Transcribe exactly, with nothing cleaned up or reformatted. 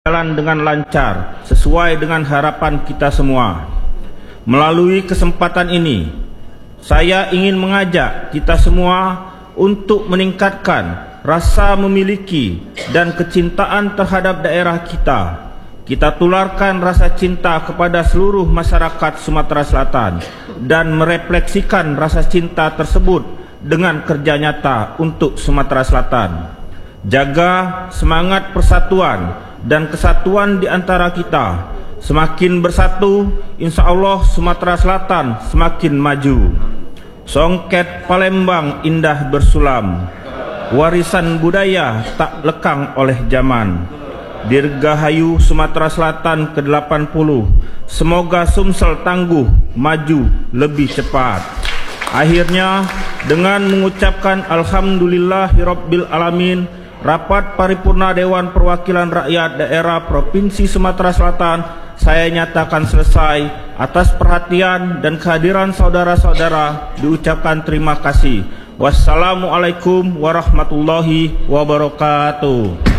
berjalan dengan lancar sesuai dengan harapan kita semua. Melalui kesempatan ini, saya ingin mengajak kita semua untuk meningkatkan rasa memiliki dan kecintaan terhadap daerah kita. Kita tularkan rasa cinta kepada seluruh masyarakat Sumatera Selatan dan merefleksikan rasa cinta tersebut dengan kerja nyata untuk Sumatera Selatan. Jaga semangat persatuan dan kesatuan di antara kita. Semakin bersatu, insya Allah Sumatera Selatan semakin maju. Songket Palembang indah bersulam, warisan budaya tak lekang oleh zaman. Dirgahayu Sumatera Selatan ke delapan puluh, semoga Sumsel tangguh maju lebih cepat. Akhirnya, dengan mengucapkan Alhamdulillahirabbil alamin, rapat paripurna Dewan Perwakilan Rakyat Daerah Provinsi Sumatera Selatan saya nyatakan selesai. Atas perhatian dan kehadiran saudara-saudara diucapkan terima kasih. Wassalamualaikum warahmatullahi wabarakatuh.